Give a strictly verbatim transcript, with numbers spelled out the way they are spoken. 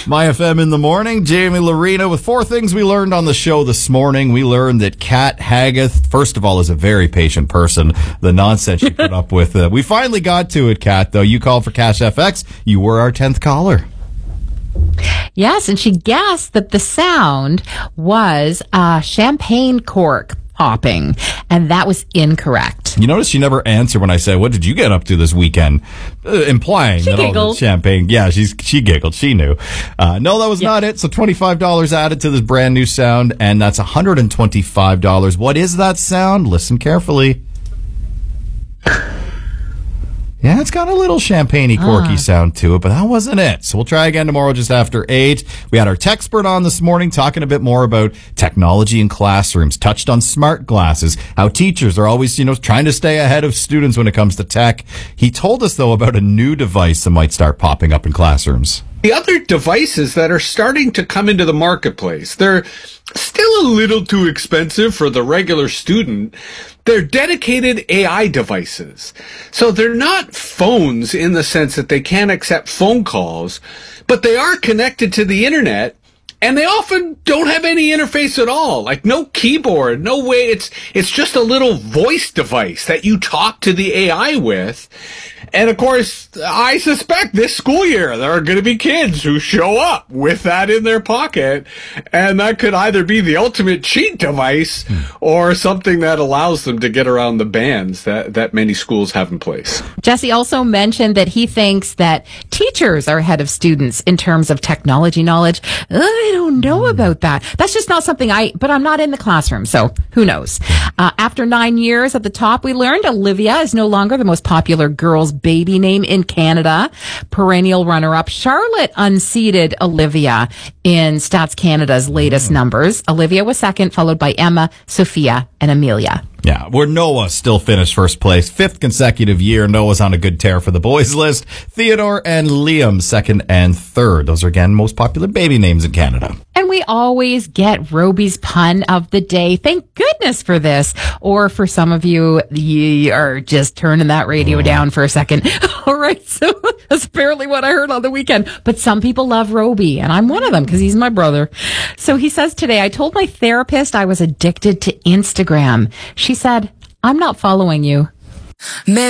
My F M in the morning. Jamie Lorena with four things we learned on the show this morning. We learned that Kat Haggith, first of all, is a very patient person. The nonsense she put up with. Uh, we finally got to it, Kat, though. You called for Cash F X. You were our tenth caller. Yes, and she guessed that the sound was uh, champagne cork popping, and that was incorrect. You notice she never answered when I said, "What did you get up to this weekend?" Uh, implying she that giggled. all the champagne. Yeah, she's she giggled. She knew. Uh, no, that was yeah. not it. So twenty-five dollars added to this brand new sound, and that's one hundred twenty-five dollars. What is that sound? Listen carefully. Yeah, it's got a little champagne-y, corky uh. sound to it, but that wasn't it. So we'll try again tomorrow just after eight. We had our techspert on this morning talking a bit more about technology in classrooms, touched on smart glasses, how teachers are always, you know, trying to stay ahead of students when it comes to tech. He told us, though, about a new device that might start popping up in classrooms. The other devices that are starting to come into the marketplace, they're still a little too expensive for the regular student. They're dedicated A I devices. So they're not phones in the sense that they can't accept phone calls, but they are connected to the internet. And they often don't have any interface at all, like no keyboard, no way. It's it's just a little voice device that you talk to the A I with. And of course, I suspect this school year there are going to be kids who show up with that in their pocket, and that could either be the ultimate cheat device or something that allows them to get around the bans that, that many schools have in place. Jesse also mentioned that he thinks that teachers are ahead of students in terms of technology knowledge. I don't know about that. That's just not something I, but I'm not in the classroom, so who knows? Uh, after nine years at the top, we learned Olivia is no longer the most popular girl's baby name in Canada. Perennial runner-up Charlotte unseated Olivia in Stats Canada's latest numbers. Olivia was second, followed by Emma, Sophia, and Amelia. Yeah, where Noah still finished first place. Fifth consecutive year. Noah's on a good tear for the boys list. Theodore and Liam, second and third. Those are, again, most popular baby names in Canada. And we always get Roby's pun of the day. Thank goodness for this. Or for some of you, you are just turning that radio oh. down for a second. All right, so that's apparently what I heard on the weekend. But some people love Roby, and I'm one of them because he's my brother. So he says today, I told my therapist I was addicted to Instagram. She said, I'm not following you.